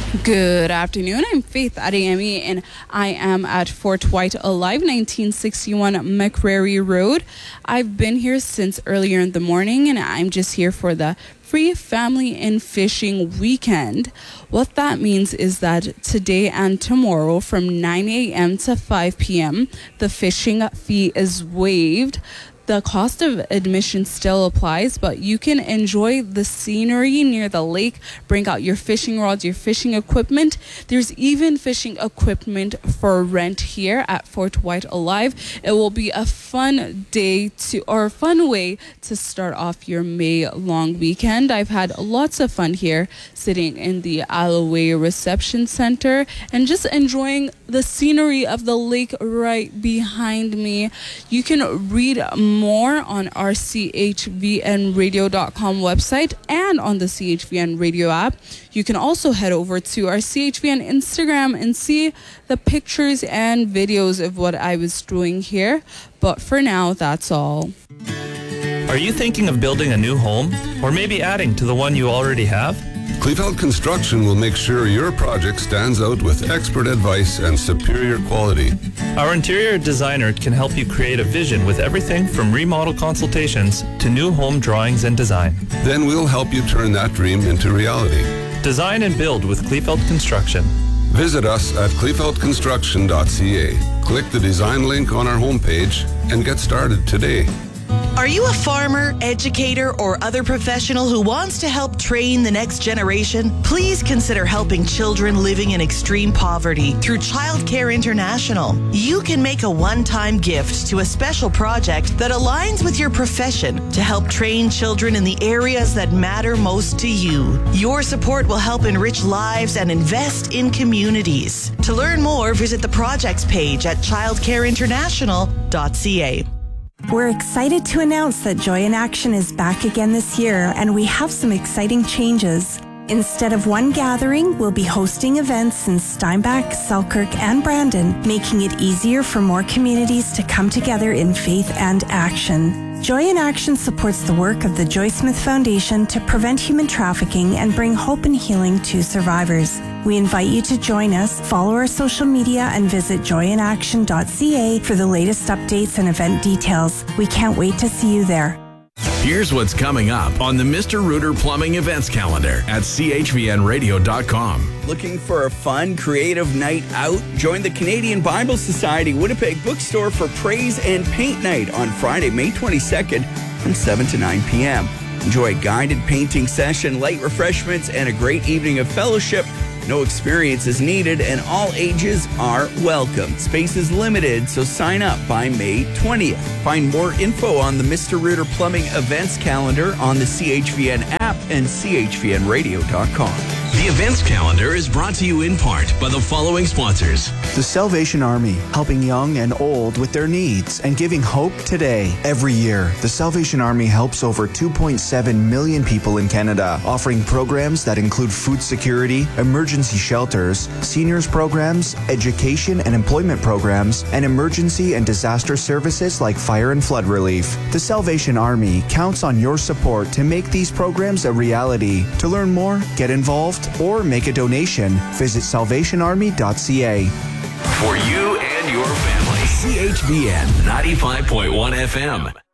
Good afternoon. I'm Faith Adeyemi, and I am at Fort White Alive, 1961 McCrary Road. I've been here since earlier in the morning, and I'm just here for the free family and fishing weekend. What that means is that today and tomorrow from 9 a.m. to 5 p.m., the fishing fee is waived. The cost of admission still applies, but you can enjoy the scenery near the lake, bring out your fishing rods, your fishing equipment. There's even fishing equipment for rent here at Fort White Alive. It will be a fun way to start off your May long weekend. I've had lots of fun here sitting in the Alloway Reception Center and just enjoying the scenery of the lake right behind me. You can read more on our CHVNradio.com website and on the CHVN radio app. You can also head over to our CHVN Instagram and see the pictures and videos of what I was doing here. But for now, that's all. Are you thinking of building a new home or maybe adding to the one you already have? Kleefeld Construction will make sure your project stands out with expert advice and superior quality. Our interior designer can help you create a vision with everything from remodel consultations to new home drawings and design. Then we'll help you turn that dream into reality. Design and build with Kleefeld Construction. Visit us at kleefeldconstruction.ca. Click the design link on our homepage and get started today. Are you a farmer, educator, or other professional who wants to help train the next generation? Please consider helping children living in extreme poverty through Child Care International. You can make a one-time gift to a special project that aligns with your profession to help train children in the areas that matter most to you. Your support will help enrich lives and invest in communities. To learn more, visit the projects page at childcareinternational.ca. We're excited to announce that Joy in Action is back again this year, and we have some exciting changes. Instead of one gathering, we'll be hosting events in Steinbach, Selkirk, and Brandon, making it easier for more communities to come together in faith and action. Joy in Action supports the work of the Joy Smith Foundation to prevent human trafficking and bring hope and healing to survivors. We invite you to join us, follow our social media, and visit joyinaction.ca for the latest updates and event details. We can't wait to see you there. Here's what's coming up on the Mr. Rooter Plumbing events calendar at chvnradio.com. Looking for a fun, creative night out? Join the Canadian Bible Society Winnipeg Bookstore for Praise and Paint Night on Friday, May 22nd from 7 to 9 p.m. Enjoy a guided painting session, light refreshments, and a great evening of fellowship. No experience is needed, and all ages are welcome. Space is limited, so sign up by May 20th. Find more info on the Mr. Rooter Plumbing events calendar on the CHVN app and chvnradio.com. The events calendar is brought to you in part by the following sponsors. The Salvation Army, helping young and old with their needs and giving hope today. Every year, the Salvation Army helps over 2.7 million people in Canada, offering programs that include food security, emergency shelters, seniors programs, education and employment programs, and emergency and disaster services like fire and flood relief. The Salvation Army counts on your support to make these programs a reality. To learn more, get involved, or make a donation, visit salvationarmy.ca. For you and your family, CHVN 95.1 FM.